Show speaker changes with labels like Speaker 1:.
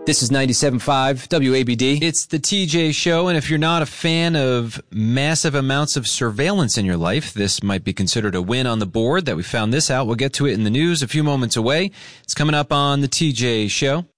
Speaker 1: This is 97.5 WABD. It's the TJ Show, and if you're not a fan of massive amounts of surveillance in your life, this might be considered a win on the board that we found this out. We'll get to it in the news a few moments away. It's coming up on the TJ Show.